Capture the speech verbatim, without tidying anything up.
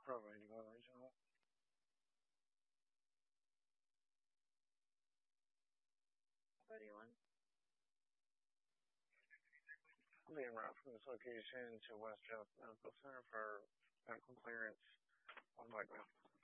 Probably anyone regional. What do you want? Being route from this location to West Jeff Medical Center for medical clearance. One bike now.